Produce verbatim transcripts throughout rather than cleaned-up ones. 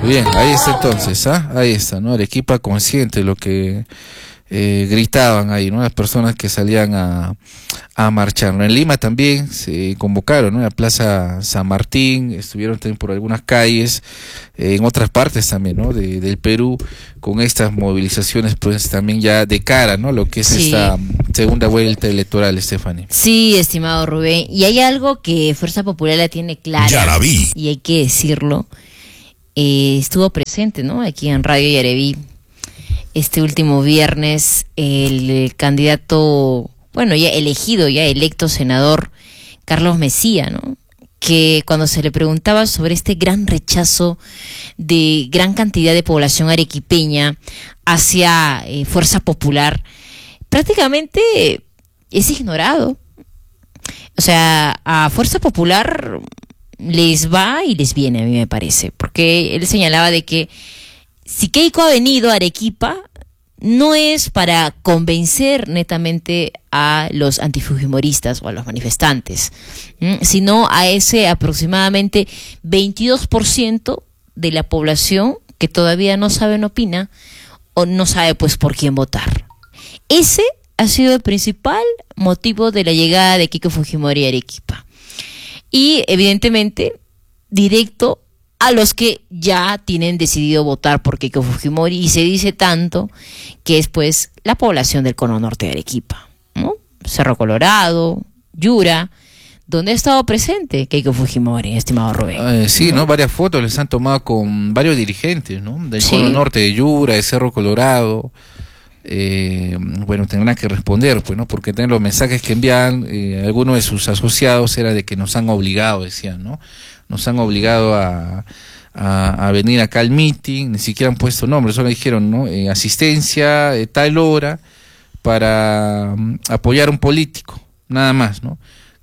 Bien, ahí está entonces, ¿ah? Ahí está, ¿no? Arequipa consciente de lo que eh, gritaban ahí, ¿no? Las personas que salían a, a marchar, ¿no? En Lima también se convocaron, ¿no? En la Plaza San Martín, estuvieron también por algunas calles, eh, en otras partes también, ¿no? De, del Perú, con estas movilizaciones, pues también ya de cara, ¿no? Lo que es sí. esta segunda vuelta electoral, Stephanie. Sí, estimado Rubén, y hay algo que Fuerza Popular la tiene clara. Ya la vi. Y hay que decirlo. Eh, estuvo presente, ¿no? Aquí en Radio Yaraví este último viernes el, el candidato, bueno, ya elegido, ya electo senador Carlos Messía, ¿no? Que cuando se le preguntaba sobre este gran rechazo de gran cantidad de población arequipeña hacia eh, Fuerza Popular, prácticamente es ignorado. O sea, a Fuerza Popular les va y les viene, a mí me parece, porque él señalaba de que si Keiko ha venido a Arequipa no es para convencer netamente a los antifujimoristas o a los manifestantes, ¿m? sino a ese aproximadamente veintidós por ciento de la población que todavía no sabe, no opina o no sabe pues por quién votar. Ese ha sido el principal motivo de la llegada de Keiko Fujimori a Arequipa. Y evidentemente directo a los que ya tienen decidido votar por Keiko Fujimori, y se dice tanto que es pues la población del cono norte de Arequipa, ¿no? Cerro Colorado, Yura, donde ha estado presente Keiko Fujimori, estimado Rubén. Eh, sí, ¿no? ¿no? Varias fotos les han tomado con varios dirigentes, ¿no? Del sí. cono norte de Yura, de Cerro Colorado. Eh, bueno, tendrán que responder, pues, ¿no? Porque también los mensajes que envían eh, algunos de sus asociados era de que nos han obligado, decían, ¿no? Nos han obligado a, a, a venir acá al meeting, ni siquiera han puesto nombre, solo dijeron, ¿no? Eh, asistencia, eh, tal hora, para um, apoyar a un político, nada más, ¿no?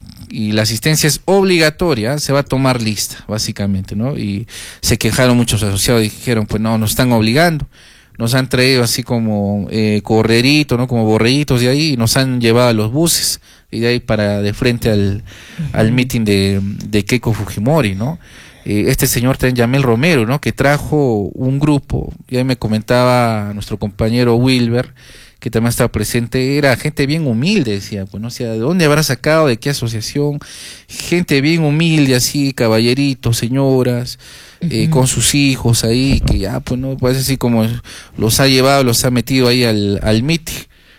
Y la asistencia es obligatoria, se va a tomar lista, básicamente, ¿no? Y se quejaron muchos asociados, dijeron, pues no, nos están obligando. Nos han traído así como eh, correritos, ¿no? Como borreguitos de ahí, y nos han llevado a los buses, y de ahí para de frente al, uh-huh. al meeting de, de Keiko Fujimori, ¿no? Eh, este señor también, Yamel Romero, ¿no? Que trajo un grupo, y ahí me comentaba nuestro compañero Wilber, que también estaba presente, era gente bien humilde, decía, pues, ¿no? O sea, ¿de dónde habrá sacado, de qué asociación? Gente bien humilde, así, caballeritos, señoras, uh-huh. eh, con sus hijos ahí, que ya, pues, no, pues así como los ha llevado, los ha metido ahí al, al meeting.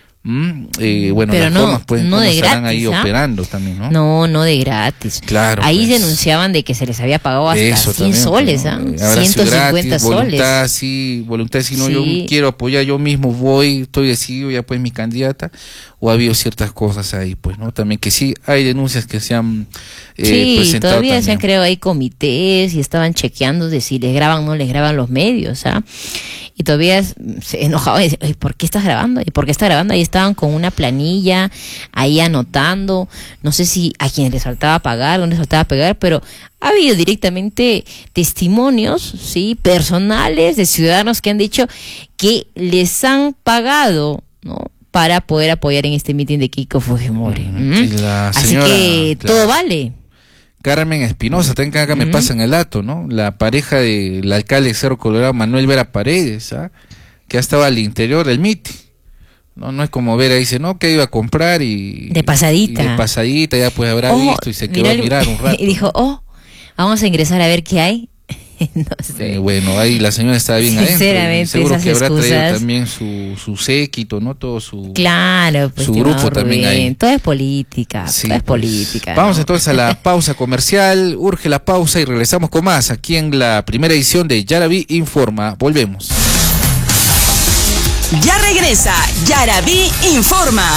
Mm, eh, bueno, pero las no, formas, pues, no de estarán gratis, ahí ¿ah? operando también, ¿no? No, no de gratis. Claro. Ahí pues, denunciaban de que se les había pagado hasta eso cien también, soles, ¿no? ¿ah? Habrá ciento cincuenta gratis, voluntad, soles. sí, voluntad, si no, Sí. yo quiero apoyar, yo mismo voy, estoy decidido, ya pues mi candidata, o ha habido ciertas cosas ahí, pues, ¿no? También que sí, hay denuncias que se han eh, sí, presentado todavía también. se han creado ahí comités y estaban chequeando de si les graban o no les graban los medios, ¿ah? Y todavía se enojaban y decían, ¿por qué estás grabando? ¿Y por qué estás grabando? Ahí estaban con una planilla, ahí anotando, no sé si a quienes les faltaba pagar, dónde les faltaba pagar, pero ha habido directamente testimonios, sí, personales de ciudadanos que han dicho que les han pagado, ¿no? Para poder apoyar en este mitin de Keiko Fujimori. ¿Mm? Y la señora, así que claro, todo vale. Carmen Espinosa, también que acá me Uh-huh. pasan el dato, ¿no? La pareja del alcalde de Cerro Colorado, Manuel Vera Paredes, ¿ah? Que ha estado al interior del mitin. No, no es como Vera dice, no, que iba a comprar y... De pasadita. Y de pasadita, ya pues habrá Oh, visto y se quedó miró a el- mirar un rato. Y dijo, oh, vamos a ingresar a ver qué hay. No sé. Eh, bueno, ahí la señora está bien adentro. Sinceramente, Seguro esas que habrá traído excusas. también su, su séquito, ¿no? Todo su... Claro, pues, su estimado grupo también Rubén, ahí. todo es política, Sí, todo es pues. política. Vamos ¿no? entonces a la pausa comercial, urge la pausa y regresamos con más aquí en la primera edición de Yaraví Informa. Volvemos. Ya regresa Yaraví Informa.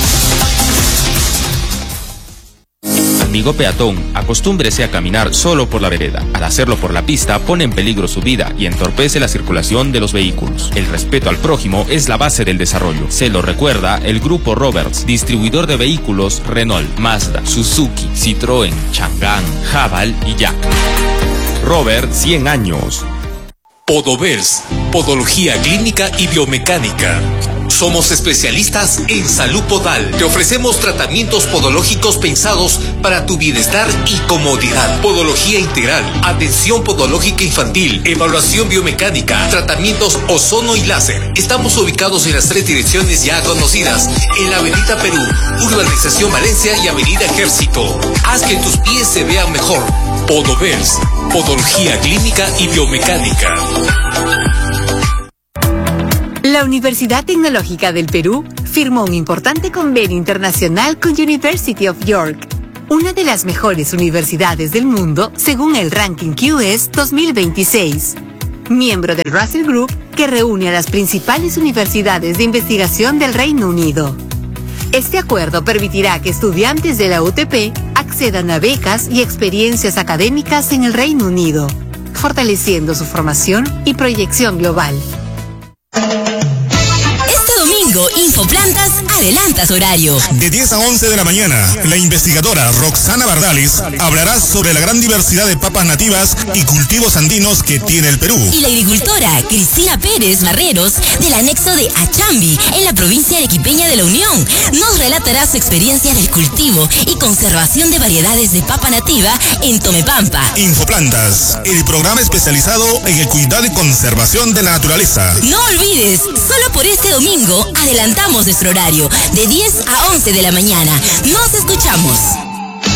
Amigo peatón, acostúmbrese a caminar solo por la vereda. Al hacerlo por la pista, pone en peligro su vida y entorpece la circulación de los vehículos. El respeto al prójimo es la base del desarrollo. Se lo recuerda el Grupo Roberts, distribuidor de vehículos Renault, Mazda, Suzuki, Citroën, Chang'an, Haval y Jack. Robert, cien años. Podovers, Podología Clínica y Biomecánica. Somos especialistas en salud podal. Te ofrecemos tratamientos podológicos pensados para tu bienestar y comodidad. Podología integral, atención podológica infantil, evaluación biomecánica, tratamientos ozono y láser. Estamos ubicados en las tres direcciones ya conocidas, en la Avenida Perú, Urbanización Valencia y Avenida Ejército. Haz que tus pies se vean mejor. Podovers, podología clínica y biomecánica. La Universidad Tecnológica del Perú firmó un importante convenio internacional con University of York, una de las mejores universidades del mundo según el ranking Q S dos mil veintiséis, miembro del Russell Group que reúne a las principales universidades de investigación del Reino Unido. Este acuerdo permitirá que estudiantes de la U T P accedan a becas y experiencias académicas en el Reino Unido, fortaleciendo su formación y proyección global. Infoplantas adelanta su horario. De diez a once de la mañana, la investigadora Roxana Bardales hablará sobre la gran diversidad de papas nativas y cultivos andinos que tiene el Perú. Y la agricultora Cristina Pérez Marreros, del anexo de Achambi, en la provincia arequipeña de La Unión, nos relatará su experiencia del cultivo y conservación de variedades de papa nativa en Tomepampa. Infoplantas, el programa especializado en el cuidado y conservación de la naturaleza. No olvides, solo por este domingo, adelantamos nuestro horario de diez a once de la mañana. Nos escuchamos.